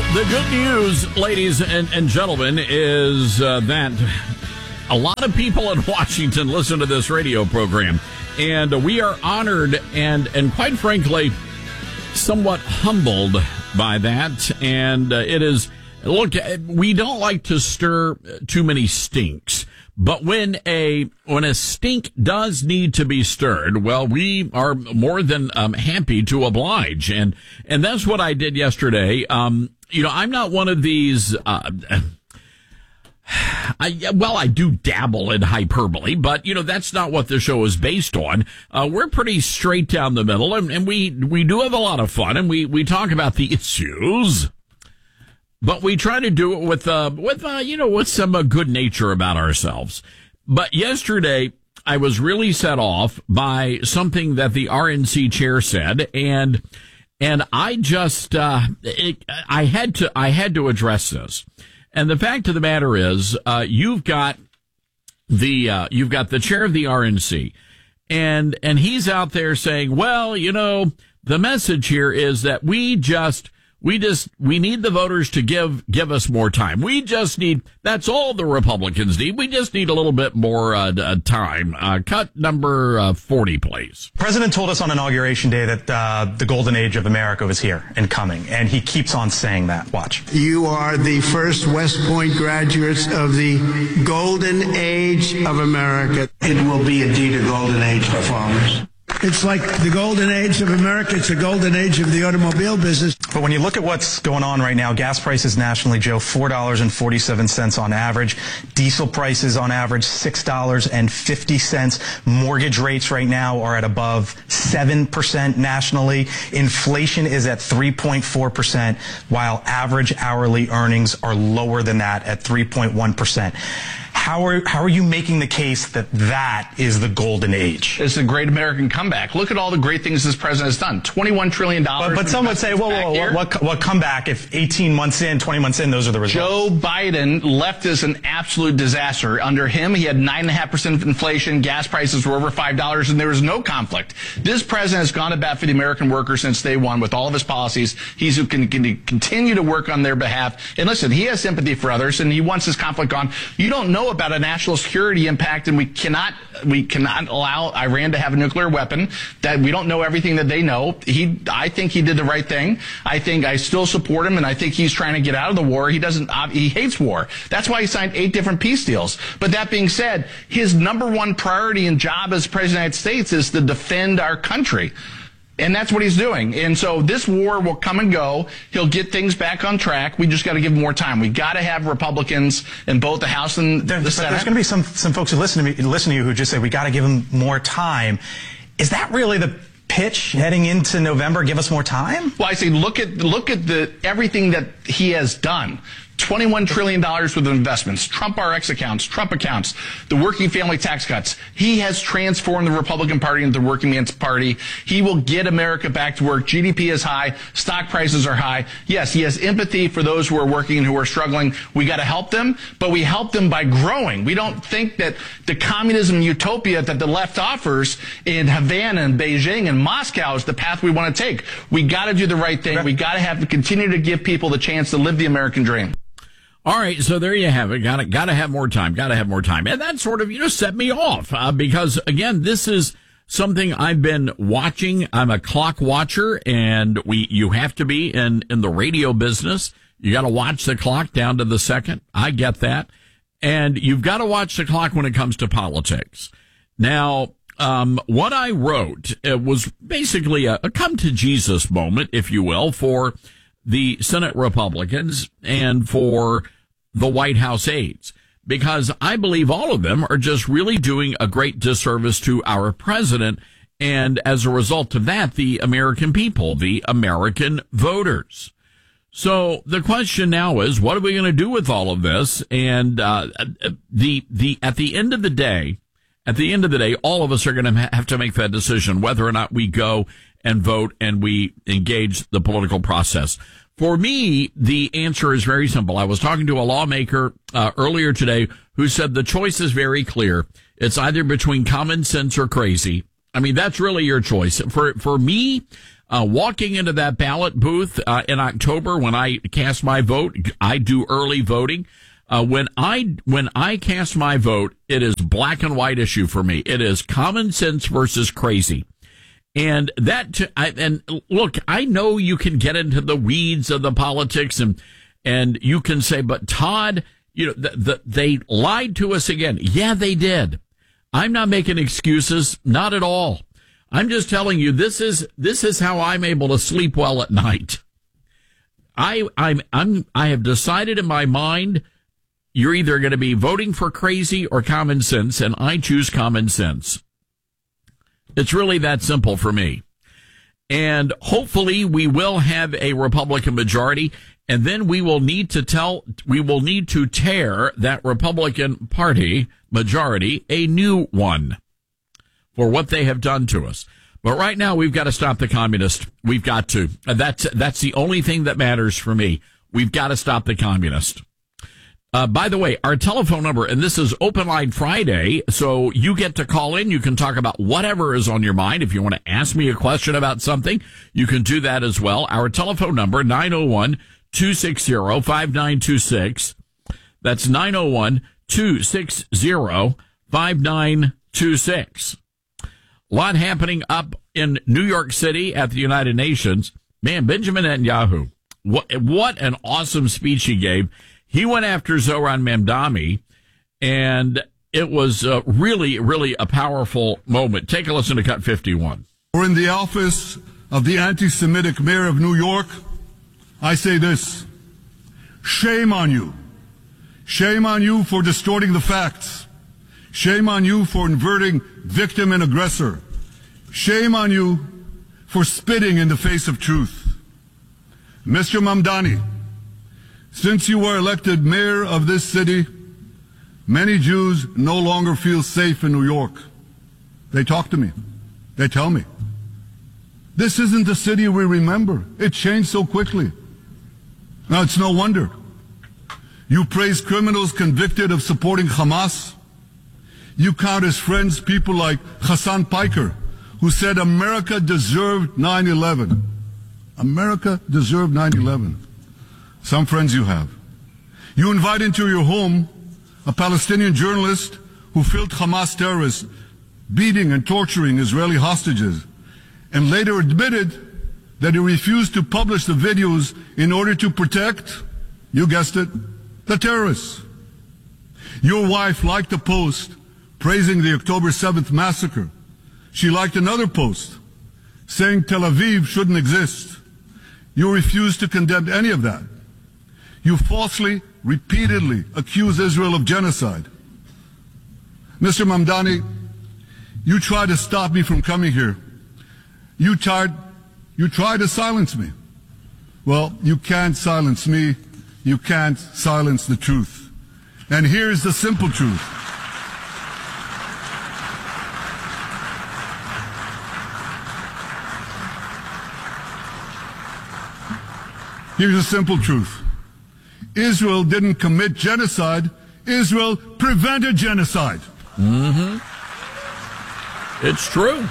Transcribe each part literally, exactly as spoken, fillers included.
The good news, ladies and, and gentlemen, is uh, that a lot of people in Washington listen to this radio program, and uh, we are honored and, and quite frankly, somewhat humbled by that. And uh, it is, look, we don't like to stir too many stinks, but when a when a stink does need to be stirred, well, we are more than um, happy to oblige, and and that's what I did yesterday. Um, you know, I'm not one of these. Uh, I, well, I do dabble in hyperbole, but, you know, that's not what the show is based on. Uh, we're pretty straight down the middle, and, and we, we do have a lot of fun, and we, we talk about the issues, but we try to do it with, uh, with, uh, you know, with some uh, good nature about ourselves. But yesterday, I was really set off by something that the R N C chair said, and, and I just, uh, it, I had to, I had to address this. And the fact of the matter is, uh, you've got the, uh, you've got the chair of the R N C, and, and he's out there saying, well, you know, the message here is that we just, we just, we need the voters to give, give us more time. We just need, that's all the Republicans need. We just need a little bit more, uh, uh time. Uh, cut number uh, forty, please. The president told us on Inauguration Day that, uh, the golden age of America was here and coming, and he keeps on saying that. Watch. You are the first West Point graduates of the golden age of America. It will be indeed a golden age for farmers. It's like the golden age of America. It's the golden age of the automobile business. But when you look at what's going on right now, gas prices nationally, Joe, four dollars and forty-seven cents on average. Diesel prices on average, six dollars and fifty cents. Mortgage rates right now are at above seven percent nationally. Inflation is at three point four percent, while average hourly earnings are lower than that at three point one percent. How are, how are you making the case that that is the golden age? It's a great American comeback. Look at all the great things this president has done. twenty-one trillion dollars. But, but some would say, whoa, whoa, whoa, what, what comeback if eighteen months in, twenty months in, those are the results? Joe Biden left us an absolute disaster. Under him, he had nine point five percent inflation, gas prices were over five dollars, and there was no conflict. This president has gone to bat for the American worker since day one with all of his policies. He's who can, can continue to work on their behalf. And listen, he has sympathy for others, and he wants this conflict gone. You don't know about a national security impact, and we cannot we cannot allow Iran to have a nuclear weapon. That we don't know everything that they know. He, I think he did the right thing. I think I still support him, and I think he's trying to get out of the war. He doesn't. He hates war. That's why he signed eight different peace deals. But that being said, his number one priority and job as president of the United States is to defend our country. And that's what he's doing. And so this war will come and go. He'll get things back on track. We just got to give him more time. We got to have Republicans in both the House and there, the Senate. There's going to be some some folks who listen to me, listen to you, who just say we got to give him more time. Is that really the pitch heading into November? Give us more time? Well, I say look at look at the everything that he has done. twenty-one trillion dollars worth of investments, Trump R X accounts, Trump accounts, the working family tax cuts. He has transformed the Republican Party into the working man's party. He will get America back to work. G D P is high. Stock prices are high. Yes, he has empathy for those who are working and who are struggling. We got to help them, but we help them by growing. We don't think that the communism utopia that the left offers in Havana and Beijing and Moscow is the path we want to take. We got to do the right thing. We got to have to continue to give people the chance to live the American dream. All right, so there you have it. Got to got to have more time. Got to have more time, and that sort of you know set me off uh, because again, this is something I've been watching. I'm a clock watcher, and we you have to be in in the radio business. You got to watch the clock down to the second. I get that, and you've got to watch the clock when it comes to politics. Now, um, what I wrote it was basically a, a come to Jesus moment, if you will, for the Senate Republicans and for the White House aides, because I believe all of them are just really doing a great disservice to our president. And as a result of that, the American people, the American voters. So the question now is, what are we going to do with all of this? And, uh, the, the, at the end of the day, at the end of the day, all of us are going to have to make that decision, whether or not we go and vote and we engage the political process. For me, the answer is very simple. I was talking to a lawmaker uh, earlier today who said the choice is very clear. It's either between common sense or crazy. I mean, that's really your choice. For for me, Uh, walking into that ballot booth uh, in October when I cast my vote, I do early voting. Uh, when I when I cast my vote, it is black and white issue for me. It is common sense versus crazy. And that, t- I, and look, I know you can get into the weeds of the politics and, and you can say, but Todd, you know, the, the, they lied to us again. Yeah, they did. I'm not making excuses. Not at all. I'm just telling you, this is, this is how I'm able to sleep well at night. I, I'm, I'm, I have decided in my mind, you're either going to be voting for crazy or common sense, and I choose common sense. It's really that simple for me. And hopefully we will have a Republican majority, and then we will need to tell, we will need to tear that Republican Party majority a new one for what they have done to us. But right now we've got to stop the communists. We've got to. That's, that's the only thing that matters for me. We've got to stop the communists. Uh, by the way, our telephone number, and this is Open Line Friday, so you get to call in. You can talk about whatever is on your mind. If you want to ask me a question about something, you can do that as well. Our telephone number, nine oh one, two six zero, five nine two six. That's nine oh one, two six zero, five nine two six. A lot happening up in New York City at the United Nations. Man, Benjamin Netanyahu, what, what an awesome speech he gave. He went after Zoran Mamdani, and it was uh, really, really a powerful moment. Take a listen to Cut fifty-one. Or in the office of the anti-Semitic mayor of New York, I say this: shame on you. Shame on you for distorting the facts. Shame on you for inverting victim and aggressor. Shame on you for spitting in the face of truth. Mister Mamdani, since you were elected mayor of this city, many Jews no longer feel safe in New York. They talk to me. They tell me. This isn't the city we remember. It changed so quickly. Now, it's no wonder. You praise criminals convicted of supporting Hamas. You count as friends people like Hassan Piker, who said America deserved nine eleven. America deserved nine eleven. Some friends you have. You invite into your home a Palestinian journalist who filmed Hamas terrorists beating and torturing Israeli hostages, and later admitted that he refused to publish the videos in order to protect, you guessed it, the terrorists. Your wife liked a post praising the October seventh massacre. She liked another post saying Tel Aviv shouldn't exist. You refused to condemn any of that. You falsely, repeatedly accuse Israel of genocide. Mister Mamdani, you tried to stop me from coming here. You tried, you tried to silence me. Well, you can't silence me. You can't silence the truth. And here's the simple truth. Here's the simple truth. Israel didn't commit genocide. Israel prevented genocide. Mm-hmm. It's true.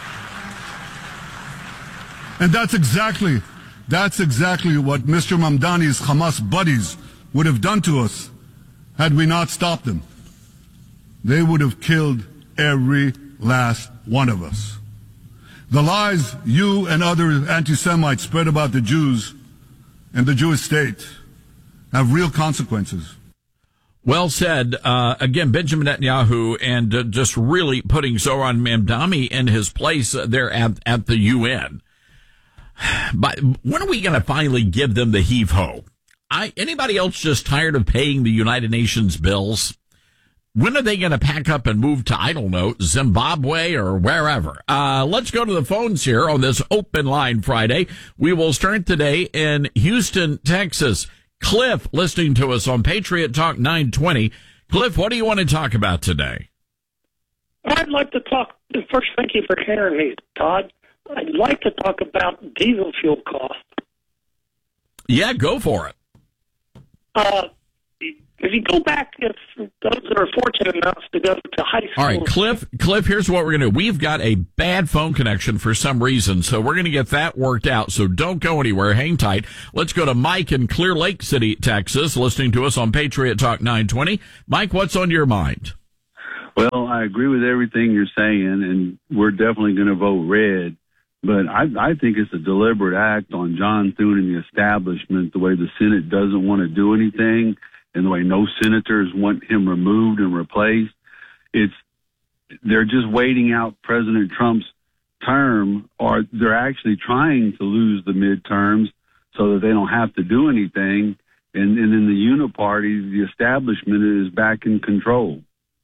And that's exactly, that's exactly what Mister Mamdani's Hamas buddies would have done to us had we not stopped them. They would have killed every last one of us. The lies you and other anti-Semites spread about the Jews and the Jewish state have real consequences. Well said. Uh, again, Benjamin Netanyahu, and uh, just really putting Zoran Mamdani in his place uh, there at, at the U N. But when are we going to finally give them the heave-ho? I, anybody else just tired of paying the United Nations bills? When are they going to pack up and move to, I don't know, Zimbabwe or wherever? Uh, let's go to the phones here on this Open Line Friday. We will start today in Houston, Texas. Cliff, listening to us on Patriot Talk nine twenty. Cliff, what do you want to talk about today? I'd like to talk, first, thank you for hearing me, Todd. I'd like to talk about diesel fuel costs. Yeah, go for it. Uh, if you go back, if those that are fortunate enough to go to high school. All right, Cliff, Cliff, here's what we're going to do. We've got a bad phone connection for some reason, so we're going to get that worked out. So don't go anywhere. Hang tight. Let's go to Mike in Clear Lake City, Texas, listening to us on Patriot Talk nine twenty. Mike, what's on your mind? Well, I agree with everything you're saying, and we're definitely going to vote red. But I, I think it's a deliberate act on John Thune and the establishment, the way the Senate doesn't want to do anything and the way no senators want him removed and replaced. It's they're just waiting out President Trump's term, or they're actually trying to lose the midterms so that they don't have to do anything. And, and in the uniparty, the establishment is back in control.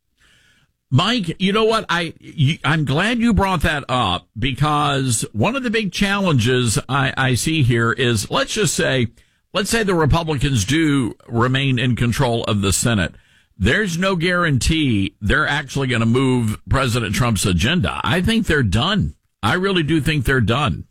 Mike, you know what? I, you, I'm glad you brought that up, because one of the big challenges I, I see here is, let's just say, let's say the Republicans do remain in control of the Senate. There's no guarantee they're actually going to move President Trump's agenda. I think they're done. I really do think they're done.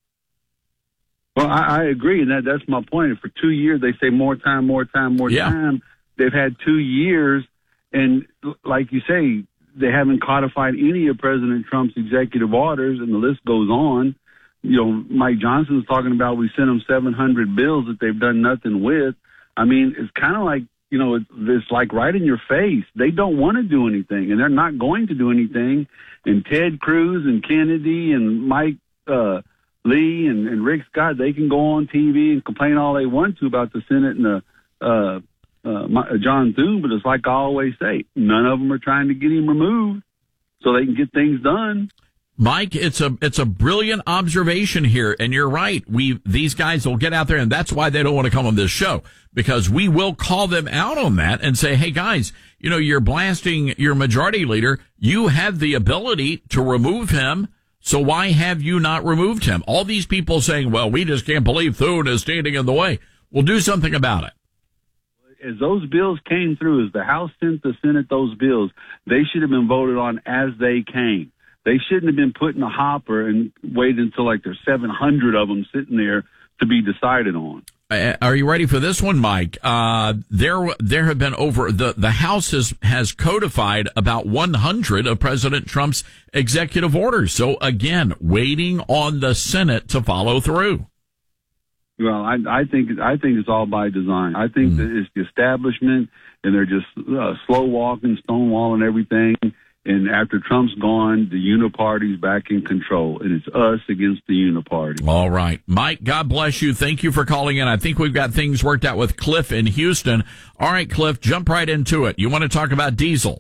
Well, I, I agree, and that, that's my point. For two years, they say more time, more time, more yeah. time. They've had two years, and like you say, they haven't codified any of President Trump's executive orders, and the list goes on. You know, Mike Johnson's talking about we sent them seven hundred bills that they've done nothing with. I mean, it's kind of like, you know, it's, it's like right in your face. They don't want to do anything, and they're not going to do anything. And Ted Cruz and Kennedy and Mike uh, Lee and, and Rick Scott, they can go on T V and complain all they want to about the Senate and the uh, uh, John Thune, but it's like I always say, none of them are trying to get him removed so they can get things done. Mike, it's a it's a brilliant observation here, and you're right. We these guys will get out there, and that's why they don't want to come on this show, because we will call them out on that and say, "Hey, guys, you know, you're blasting your majority leader. You have the ability to remove him, so why have you not removed him?" All these people saying, "Well, we just can't believe Thune is standing in the way." We'll do something about it. As those bills came through, as the House sent the Senate those bills, they should have been voted on as they came. They shouldn't have been put in a hopper and waited until like there's seven hundred of them sitting there to be decided on. Uh, are you ready for this one, Mike? Uh, there, there have been over the, the House has, has codified about one hundred of President Trump's executive orders. So again, waiting on the Senate to follow through. Well, I, I think I think it's all by design. I think mm. that it's the establishment, and they're just uh, slow walking, stonewalling everything. And after Trump's gone, the uniparty's back in control, and it's us against the uniparty. All right, Mike. God bless you. Thank you for calling in. I think we've got things worked out with Cliff in Houston. All right, Cliff, jump right into it. You want to talk about diesel?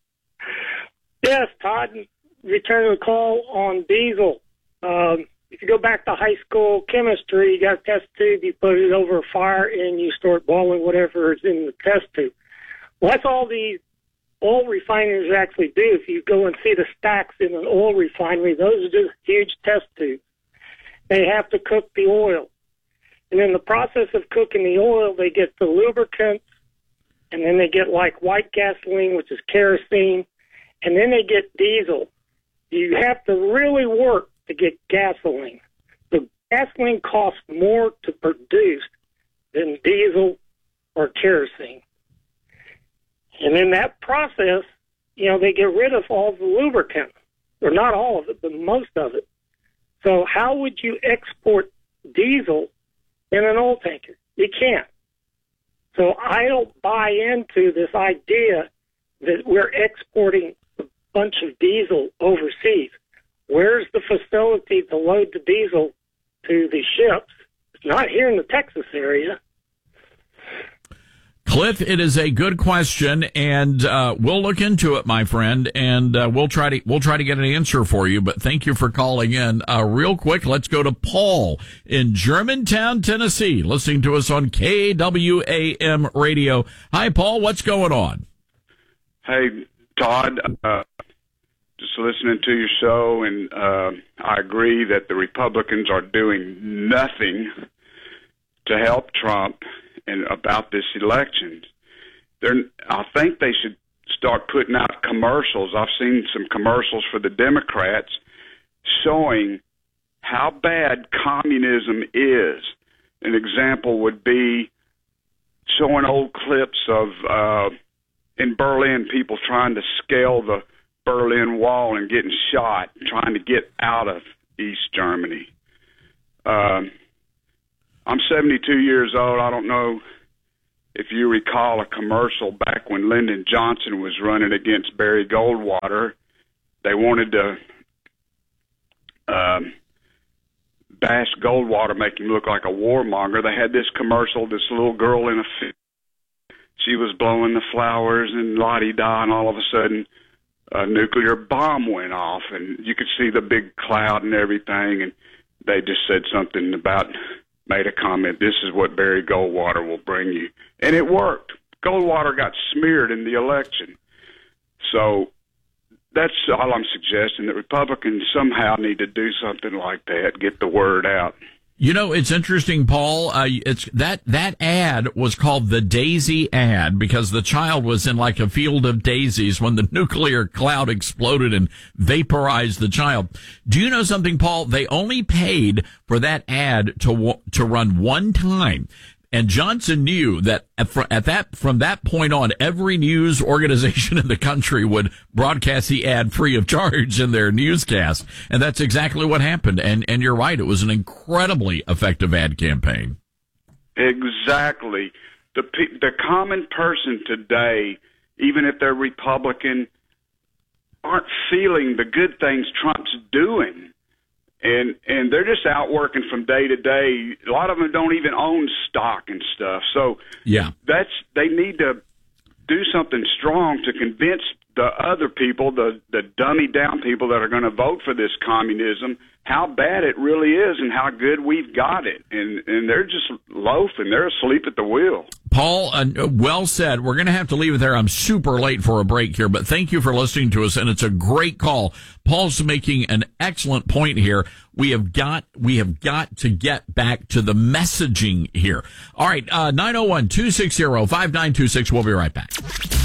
Yes, Todd. Returning the call on diesel. Um, If you go back to high school chemistry, you got a test tube, you put it over a fire, and you start boiling whatever is in the test tube. Well, that's all these oil refineries actually do. If you go and see the stacks in an oil refinery, those are just huge test tubes. They have to cook the oil. And in the process of cooking the oil, they get the lubricants, and then they get like white gasoline, which is kerosene, and then they get diesel. You have to really work to get gasoline. The gasoline costs more to produce than diesel or kerosene. And in that process, you know, they get rid of all the lubricant, or not all of it, but most of it. So how would you export diesel in an oil tanker? You can't. So I don't buy into this idea that we're exporting a bunch of diesel overseas. Where's the facility to load the diesel to the ships? It's not here in the Texas area. Cliff, it is a good question, and uh, we'll look into it, my friend, and uh, we'll try to we'll try to get an answer for you. But thank you for calling in. Uh, real quick, let's go to Paul in Germantown, Tennessee, listening to us on K W A M radio. Hi, Paul. What's going on? Hey, Todd. Uh, just listening to your show, and uh, I agree that the Republicans are doing nothing to help Trump and about this election. They're, I think they should start putting out commercials. I've seen some commercials for the Democrats showing how bad communism is. An example would be showing old clips of uh, in Berlin, people trying to scale the Berlin Wall and getting shot, trying to get out of East Germany. Um, I'm seventy-two years old. I don't know if you recall a commercial back when Lyndon Johnson was running against Barry Goldwater. They wanted to um, bash Goldwater, make him look like a warmonger. They had this commercial, this little girl in a field. She was blowing the flowers and la-di-da, and all of a sudden a nuclear bomb went off, and you could see the big cloud and everything, and they just said something about, made a comment, this is what Barry Goldwater will bring you. And it worked. Goldwater got smeared in the election. So that's all I'm suggesting, that Republicans somehow need to do something like that, get the word out. You know, it's interesting, Paul. Uh, it's that that ad was called the Daisy ad because the child was in like a field of daisies when the nuclear cloud exploded and vaporized the child. Do you know something, Paul? They only paid for that ad to to run one time. And Johnson knew that at that, from that point on, every news organization in the country would broadcast the ad free of charge in their newscast. And that's exactly what happened. And, and you're right. It was an incredibly effective ad campaign. Exactly. The, the common person today, even if they're Republican, aren't feeling the good things Trump's doing. And and they're just out working from day to day. A lot of them don't even own stock and stuff. So yeah, that's they need to do something strong to convince the other people, the the dummy down people that are going to vote for this communism, how bad it really is and how good we've got it. And and they're just loafing. They're asleep at the wheel. Paul, uh, well said. We're going to have to leave it there. I'm super late for a break here, but thank you for listening to us, and it's a great call. Paul's making an excellent point here. We have got we have got to get back to the messaging here. All right, uh, nine oh one, two six zero, five nine two six. We'll be right back.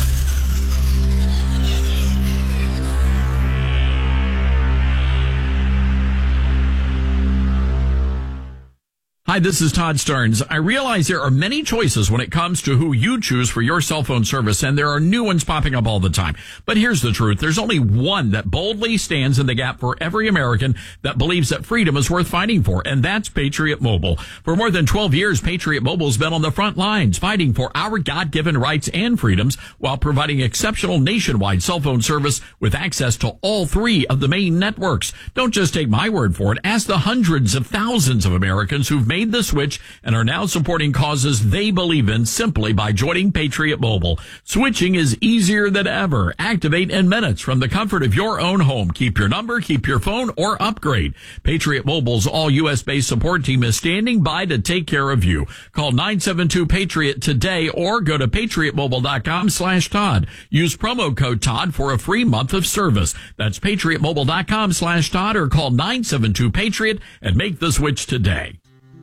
Hi, this is Todd Starnes. I realize there are many choices when it comes to who you choose for your cell phone service, and there are new ones popping up all the time. But here's the truth. There's only one that boldly stands in the gap for every American that believes that freedom is worth fighting for, and that's Patriot Mobile. For more than twelve years, Patriot Mobile's been on the front lines fighting for our God-given rights and freedoms while providing exceptional nationwide cell phone service with access to all three of the main networks. Don't just take my word for it. Ask the hundreds of thousands of Americans who've made the switch and are now supporting causes they believe in simply by joining Patriot Mobile. Switching is easier than ever. Activate in minutes from the comfort of your own home. Keep your number, keep your phone, or upgrade. Patriot Mobile's all U S based support team is standing by to take care of you. Call nine seven two Patriot today or go to patriotmobile.com slash Todd. Use promo code Todd for a free month of service. That's patriotmobile.com slash Todd or call nine seven two Patriot and make the switch today.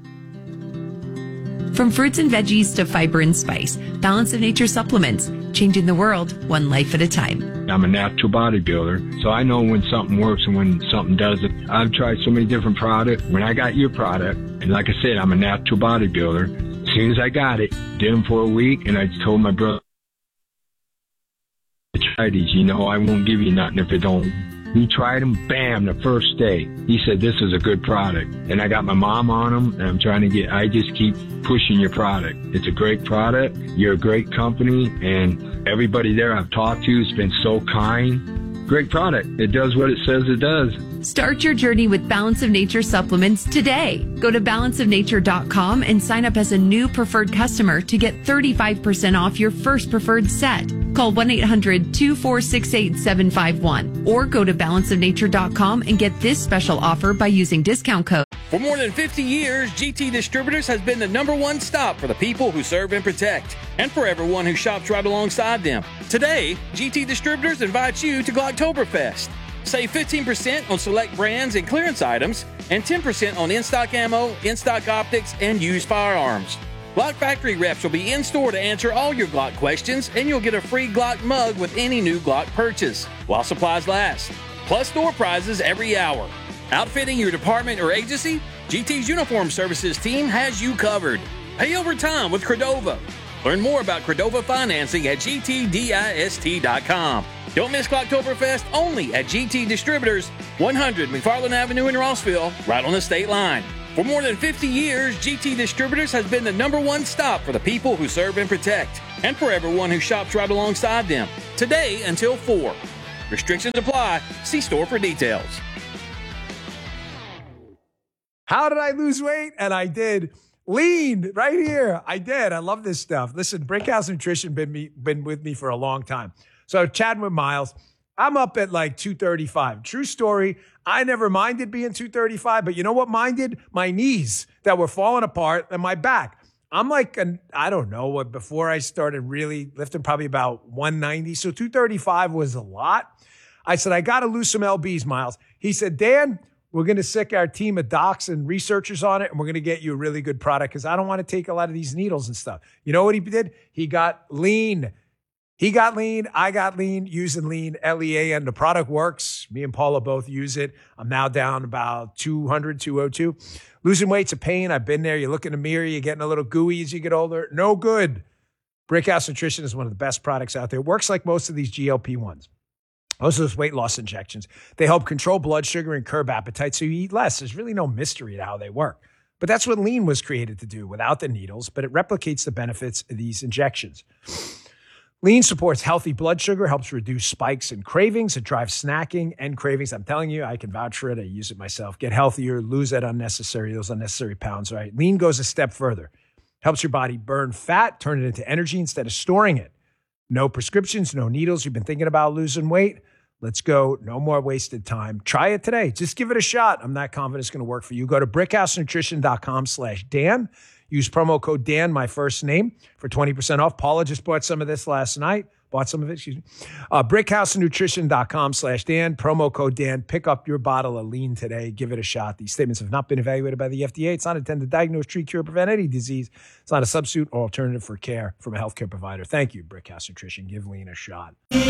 From fruits and veggies to fiber and spice, Balance of Nature supplements, changing the world one life at a time. I'm a natural bodybuilder, so I know when something works and when something doesn't. I've tried so many different products. When I got your product, and like I said, I'm a natural bodybuilder, as soon as I got it, did them for a week, and I told my brother, try these, you know, I won't give you nothing if it don't. He tried them, bam, the first day. He said, this is a good product. And I got my mom on them, and I'm trying to get, I just keep pushing your product. It's a great product. You're a great company, and everybody there I've talked to has been so kind. Great product. It does what it says it does. Start your journey with Balance of Nature supplements today. Go to balance of nature dot com and sign up as a new preferred customer to get thirty-five percent off your first preferred set. Call one eight hundred two four six eight seven five one or go to balance of nature dot com and get this special offer by using discount code. For more than fifty years, G T Distributors has been the number one stop for the people who serve and protect, and for everyone who shops right alongside them. Today, G T Distributors invites you to Glocktoberfest. Save fifteen percent on select brands and clearance items, and ten percent on in-stock ammo, in-stock optics, and used firearms. Glock Factory reps will be in store to answer all your Glock questions, and you'll get a free Glock mug with any new Glock purchase, while supplies last. Plus store prizes every hour. Outfitting your department or agency? G T's Uniform Services team has you covered. Pay over time with Cordova. Learn more about Cordova financing at G T dist dot com. Don't miss Clocktoberfest only at G T Distributors, one hundred McFarland Avenue in Rossville, right on the state line. For more than fifty years, G T Distributors has been the number one stop for the people who serve and protect, and for everyone who shops right alongside them. Today until four. Restrictions apply. See store for details. How did I lose weight? And I did. Lean right here. I did. I love this stuff. Listen, Brickhouse Nutrition been me been with me for a long time. So chatting with Miles, I'm up at like two thirty-five. True story. I never minded being two thirty-five, but you know what minded? My knees that were falling apart and my back. I'm like, an, I don't know what, before I started really lifting, probably about one ninety. So two thirty-five was a lot. I said, I got to lose some L Bs, Miles. He said, Dan, we're going to sick our team of docs and researchers on it, and we're going to get you a really good product because I don't want to take a lot of these needles and stuff. You know what he did? He got lean. He got lean. I got lean using lean, L E A, and the product works. Me and Paula both use it. I'm now down about two hundred, two oh two. Losing weight's a pain. I've been there. You look in the mirror, you're getting a little gooey as you get older. No good. Brickhouse Nutrition is one of the best products out there. It works like most of these G L P ones. Most of those weight loss injections. They help control blood sugar and curb appetite so you eat less. There's really no mystery to how they work. But that's what lean was created to do without the needles, but it replicates the benefits of these injections. Lean supports healthy blood sugar, helps reduce spikes and cravings. It drives snacking and cravings. I'm telling you, I can vouch for it. I use it myself. Get healthier, lose that unnecessary, those unnecessary pounds, right? Lean goes a step further. Helps your body burn fat, turn it into energy instead of storing it. No prescriptions, no needles. You've been thinking about losing weight? Let's go. No more wasted time. Try it today. Just give it a shot. I'm not confident it's going to work for you. Go to brickhousenutrition.com slash Dan. Use promo code Dan, my first name, for twenty percent off. Paula just bought some of this last night. Bought some of it, excuse me. Uh, brickhousenutrition.com slash Dan. Promo code Dan. Pick up your bottle of lean today. Give it a shot. These statements have not been evaluated by the F D A. It's not intended to diagnose, treat, cure, prevent any disease. It's not a substitute or alternative for care from a healthcare provider. Thank you, Brickhouse Nutrition. Give lean a shot.